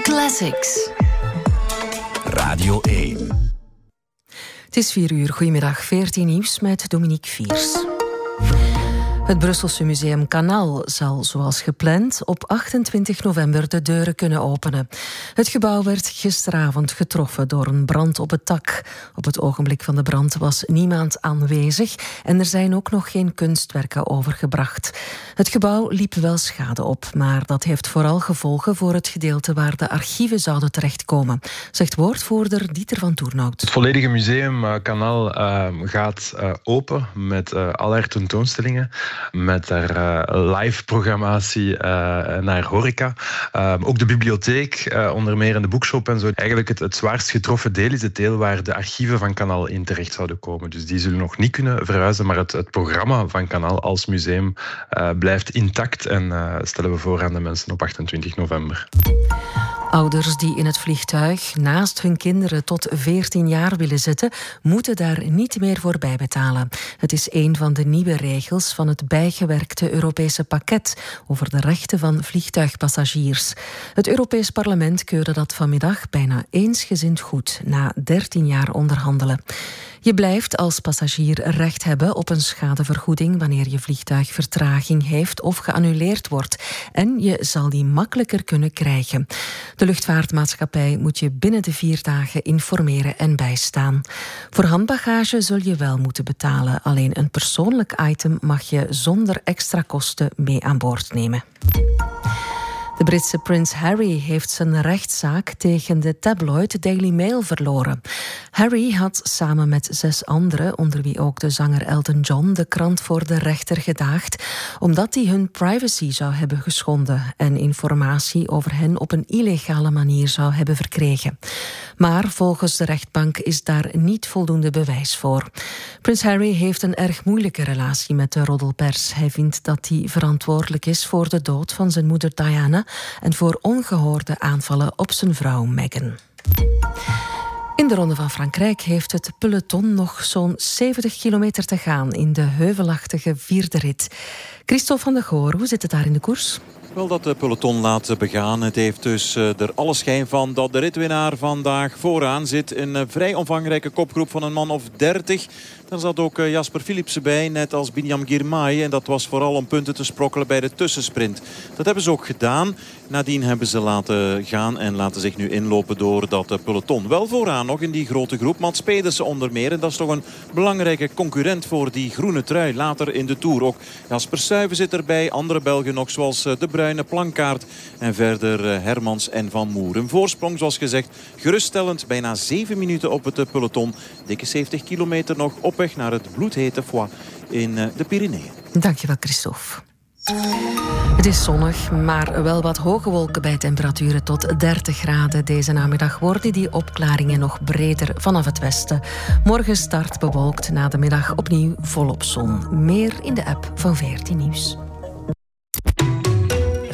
Classics. Radio 1. Het is 4:00. Goedemiddag, 14 nieuws met Dominique Viers. Het Brusselse museum Kanaal zal, zoals gepland, op 28 november de deuren kunnen openen. Het gebouw werd gisteravond getroffen door een brand op het dak. Op het ogenblik van de brand was niemand aanwezig en er zijn ook nog geen kunstwerken overgebracht. Het gebouw liep wel schade op, maar dat heeft vooral gevolgen voor het gedeelte waar de archieven zouden terechtkomen, zegt woordvoerder Dieter van Toernout. Het volledige museum Kanaal gaat open met allerlei tentoonstellingen. Met daar live programmatie naar horeca. Ook de bibliotheek, onder meer in de boekshop en zo. Eigenlijk het zwaarst getroffen deel is het deel waar de archieven van Kanaal in terecht zouden komen. Dus die zullen nog niet kunnen verhuizen, maar het programma van Kanaal als museum blijft intact en stellen we voor aan de mensen op 28 november. Ouders die in het vliegtuig naast hun kinderen tot 14 jaar willen zitten, moeten daar niet meer voor bijbetalen. Het is een van de nieuwe regels van het bijgewerkte Europese pakket over de rechten van vliegtuigpassagiers. Het Europees Parlement keurde dat vanmiddag bijna eensgezind goed, na 13 jaar onderhandelen. Je blijft als passagier recht hebben op een schadevergoeding wanneer je vliegtuig vertraging heeft of geannuleerd wordt. En je zal die makkelijker kunnen krijgen. De luchtvaartmaatschappij moet je binnen de 4 dagen informeren en bijstaan. Voor handbagage zul je wel moeten betalen. Alleen een persoonlijk item mag je zonder extra kosten mee aan boord nemen. De Britse prins Harry heeft zijn rechtszaak tegen de tabloid Daily Mail verloren. Harry had samen met 6 anderen, onder wie ook de zanger Elton John, de krant voor de rechter gedaagd, omdat hij hun privacy zou hebben geschonden en informatie over hen op een illegale manier zou hebben verkregen. Maar volgens de rechtbank is daar niet voldoende bewijs voor. Prins Harry heeft een erg moeilijke relatie met de roddelpers. Hij vindt dat hij verantwoordelijk is voor de dood van zijn moeder Diana en voor ongehoorde aanvallen op zijn vrouw Meghan. In de Ronde van Frankrijk heeft het peloton nog zo'n 70 kilometer te gaan in de heuvelachtige 4e rit. Christophe van der Goor, hoe zit het daar in de koers? Wel, dat de peloton laat begaan. Het heeft dus er alle schijn van dat de ritwinnaar vandaag vooraan zit. Een vrij omvangrijke kopgroep van een man of 30. Daar zat ook Jasper Philipsen bij, net als Binyam Girmay. En dat was vooral om punten te sprokkelen bij de tussensprint. Dat hebben ze ook gedaan. Nadien hebben ze laten gaan en laten zich nu inlopen door dat peloton. Wel vooraan nog in die grote groep. Mats Pedersen onder meer. En dat is toch een belangrijke concurrent voor die groene trui. Later in de Tour ook Jasper Stuyven zit erbij. Andere Belgen nog zoals De Bruyne, Plankaart. En verder Hermans en Van Moer. Een voorsprong zoals gezegd geruststellend. Bijna 7 minuten op het peloton. Dikke 70 kilometer nog op weg naar het bloedhete Foix in de Pyreneeën. Dankjewel, Christophe. Het is zonnig, maar wel wat hoge wolken bij temperaturen tot 30 graden. Deze namiddag worden die opklaringen nog breder vanaf het westen. Morgen start bewolkt, na de middag opnieuw volop zon. Meer in de app van 14 Nieuws.